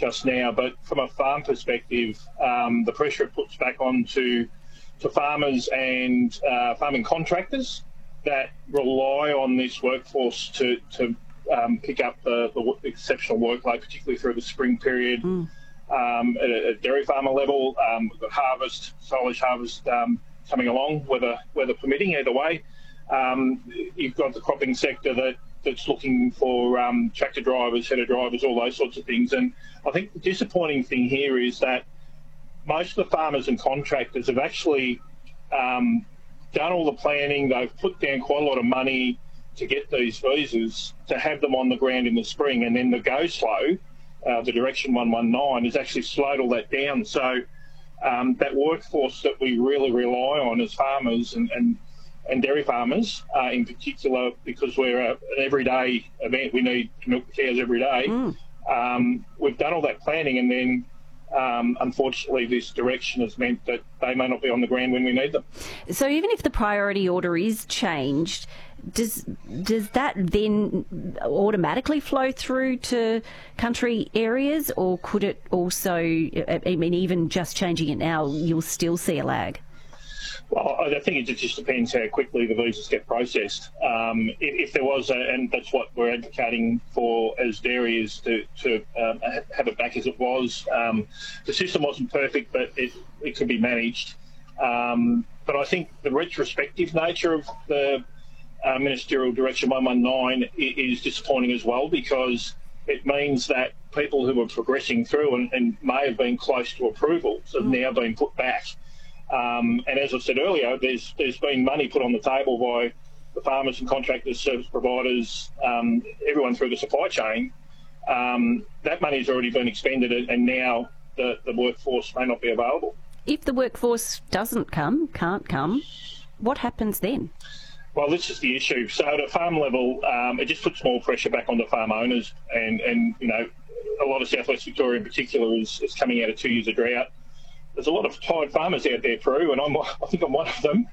just now, but from a farm perspective, the pressure it puts back on to farmers and farming contractors that rely on this workforce to pick up the exceptional workload, particularly through the spring period. At a dairy farmer level, we've got silage harvest coming along, weather permitting either way. You've got the cropping sector that's looking for tractor drivers, header drivers, all those sorts of things. And I think the disappointing thing here is that most of the farmers and contractors have actually done all the planning. They've put down quite a lot of money to get these visas, to have them on the ground in the spring, and then the go slow, the Direction 119, has actually slowed all that down. So that workforce that we really rely on as farmers and dairy farmers in particular, because we're an everyday event, we need to milk the cows every day. We've done all that planning, and then unfortunately this direction has meant that they may not be on the ground when we need them. So even if the priority order is changed, does that then automatically flow through to country areas, or could it also, I mean, even just changing it now, you'll still see a lag? Well, I think it just depends how quickly the visas get processed. If there was, and that's what we're advocating for as dairy, is to have it back as it was. The system wasn't perfect, but it could be managed. But I think the retrospective nature of the Ministerial Direction 119 is disappointing as well, because it means that people who were progressing through and may have been close to approval have now been put back. And as I said earlier, there's been money put on the table by the farmers and contractors, service providers, everyone through the supply chain. That money's already been expended, and now the workforce may not be available. If the workforce can't come, what happens then? Well, this is the issue. So at a farm level, it just puts more pressure back on the farm owners, and you know, a lot of South West Victoria in particular is coming out of 2 years of drought. There's a lot of tired farmers out there, Prue, and I think I'm one of them,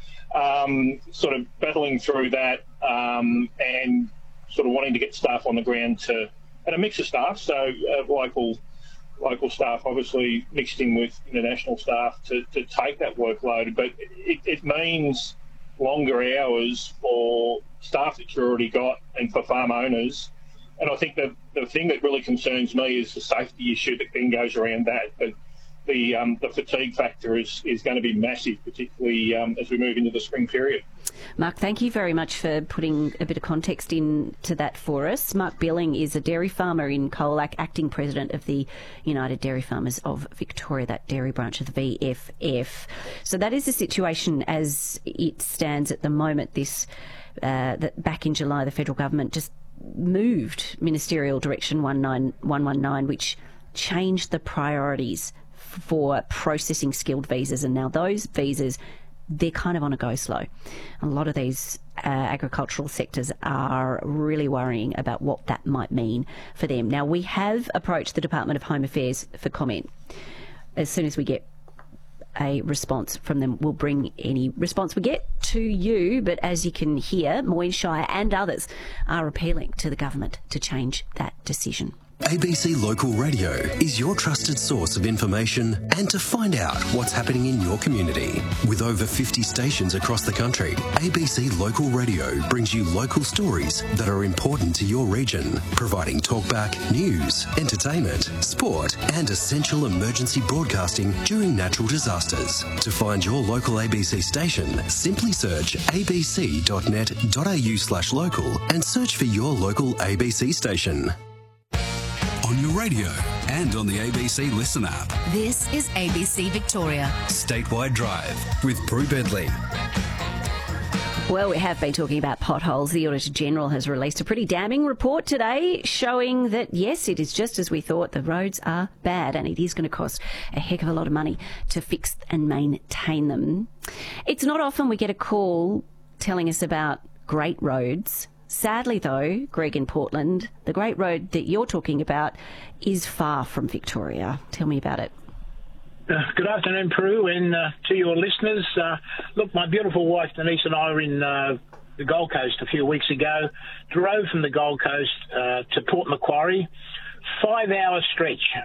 sort of battling through that and sort of wanting to get staff on the ground and a mix of staff, so local staff obviously mixed in with international staff to take that workload. But it means longer hours for staff that you've already got and for farm owners. And I think the thing that really concerns me is the safety issue that then goes around that. But the fatigue factor is going to be massive, particularly as we move into the spring period. Mark, thank you very much for putting a bit of context into that for us. Mark Billing is a dairy farmer in Colac, acting president of the United Dairy Farmers of Victoria, that dairy branch of the VFF. So that is the situation as it stands at the moment. That back in July, the federal government just moved Ministerial Direction 119, which changed the priorities for processing skilled visas, and now those visas, they're kind of on a go slow. A lot of these agricultural sectors are really worrying about what that might mean for them. Now, we have approached the Department of Home Affairs for comment. As soon as we get a response from them, we'll bring any response we get to you. But as you can hear, Moyne Shire and others are appealing to the government to change that decision. ABC Local Radio is your trusted source of information and to find out what's happening in your community. With over 50 stations across the country, ABC Local Radio brings you local stories that are important to your region, providing talkback, news, entertainment, sport and essential emergency broadcasting during natural disasters. To find your local ABC station, simply search abc.net.au/local and search for your local ABC station. On your radio and on the ABC Listen app. This is ABC Victoria. Statewide Drive with Prue Bedley. Well, we have been talking about potholes. The Auditor-General has released a pretty damning report today showing that, yes, it is just as we thought. The roads are bad and it is going to cost a heck of a lot of money to fix and maintain them. It's not often we get a call telling us about great roads. Sadly, though, Greg in Portland, the great road that you're talking about is far from Victoria. Tell me about it. Good afternoon, Prue, and to your listeners. Look, my beautiful wife Denise and I were in the Gold Coast a few weeks ago, drove from the Gold Coast to Port Macquarie, 5-hour stretch